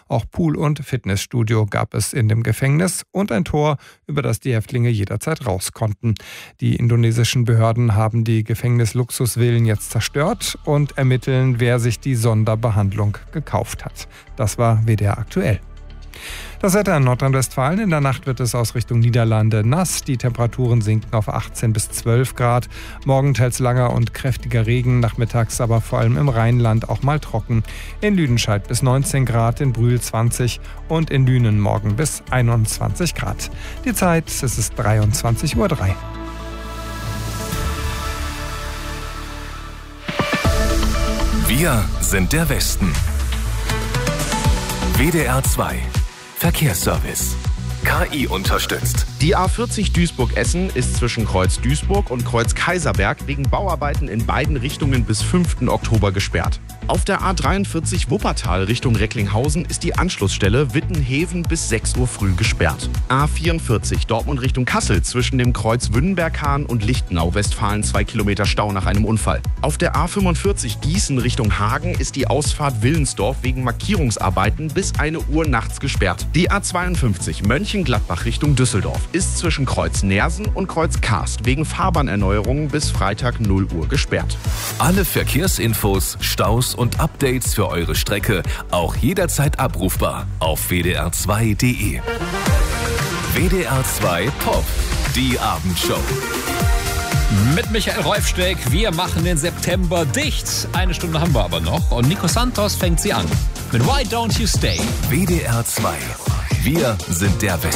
Auch Pool und Fitnessstudio gab es in dem Gefängnis und ein Tor, über das die Häftlinge jederzeit raus konnten. Die indonesischen Behörden haben die Gefängnisluxusvillen jetzt zerstört und ermitteln, wer sich die Sonderbehandlung gekauft hat. Das war WDR aktuell. Das Wetter in Nordrhein-Westfalen. In der Nacht wird es aus Richtung Niederlande nass. Die Temperaturen sinken auf 18 bis 12 Grad. Morgen teils langer und kräftiger Regen. Nachmittags aber vor allem im Rheinland auch mal trocken. In Lüdenscheid bis 19 Grad, in Brühl 20 und in Lünen morgen bis 21 Grad. Die Zeit, es ist 23:03 Uhr. Wir sind der Westen. WDR 2 Verkehrsservice. KI unterstützt. Die A40 Duisburg-Essen ist zwischen Kreuz Duisburg und Kreuz Kaiserberg wegen Bauarbeiten in beiden Richtungen bis 5. Oktober gesperrt. Auf der A43 Wuppertal Richtung Recklinghausen ist die Anschlussstelle Wittenheven bis 6 Uhr früh gesperrt. A44 Dortmund Richtung Kassel zwischen dem Kreuz Wünnenberg-Hahn und Lichtenau Westfalen 2 Kilometer Stau nach einem Unfall. Auf der A45 Gießen Richtung Hagen ist die Ausfahrt Willensdorf wegen Markierungsarbeiten bis 1 Uhr nachts gesperrt. Die A52 Mönchengladbach Richtung Düsseldorf ist zwischen Kreuz Neersen und Kreuz Karst wegen Fahrbahnerneuerungen bis Freitag 0 Uhr gesperrt. Alle Verkehrsinfos, Staus und Updates für eure Strecke auch jederzeit abrufbar auf wdr2.de. WDR 2 Pop, die Abendshow. Mit Michael Reufsteck, wir machen den September dicht. Eine Stunde haben wir aber noch und Nico Santos fängt sie an mit Why Don't You Stay. WDR 2, wir sind der Westen.